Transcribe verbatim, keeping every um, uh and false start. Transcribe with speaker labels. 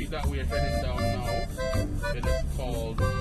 Speaker 1: that we're heading down now. It is called